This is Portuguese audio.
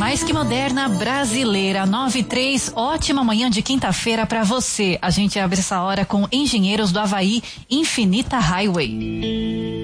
Mais que moderna, brasileira, 9:03, ótima manhã de quinta-feira pra você. A gente abre essa hora com Engenheiros do Havaí, Infinita Highway.